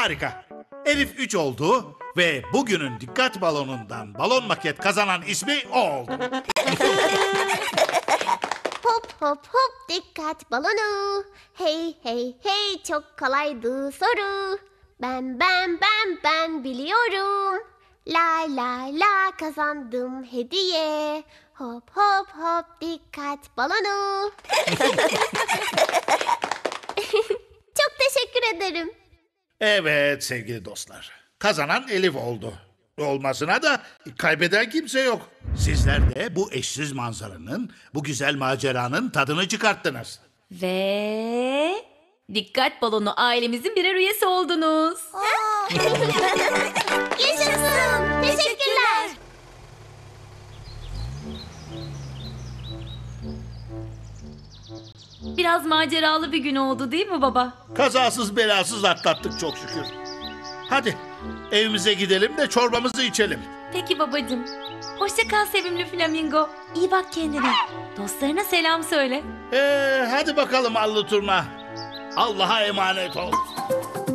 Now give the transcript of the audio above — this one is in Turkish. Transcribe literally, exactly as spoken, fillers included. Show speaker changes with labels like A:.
A: Harika. Elif üç oldu ve bugünün dikkat balonundan balon maket kazanan ismi o oldu.
B: Hop hop hop dikkat balonu. Hey hey hey çok kolaydı soru. Ben ben ben ben biliyorum. La la la kazandım hediye. Hop hop hop dikkat balonu. Çok teşekkür ederim.
A: Evet sevgili dostlar. Kazanan Elif oldu. Olmasına da kaybeden kimse yok. Sizler de bu eşsiz manzaranın, bu güzel maceranın tadını çıkarttınız.
C: Ve dikkat balonu ailemizin birer üyesi oldunuz.
B: Yaşasın. Teşekkürler.
C: Biraz maceralı bir gün oldu değil mi baba?
A: Kazasız belasız atlattık çok şükür. Hadi evimize gidelim de çorbamızı içelim.
C: Peki babacığım. Hoşça kal sevimli flamingo. İyi bak kendine. Dostlarına selam söyle.
A: Ee, hadi bakalım Allı Turna. Allah'a emanet ol.